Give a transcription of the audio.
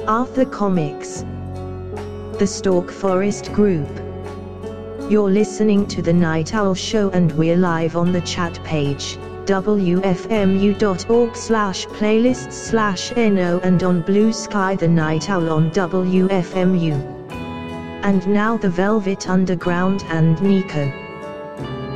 Arthur Comics, The Stork Forest Group. You're listening to The Night Owl Show and we're live on the chat page, wfmu.org/playlists/no, and on Blue Sky The Night Owl on WFMU. And now the Velvet Underground and Nico.